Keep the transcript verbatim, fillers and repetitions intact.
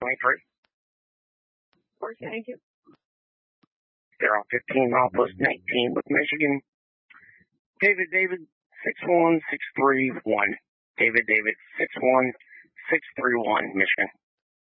twenty-three. Thank you. They're on fifteen milepost nineteen with Michigan. David, David, six one six three one. David, David, six one six three one, Michigan.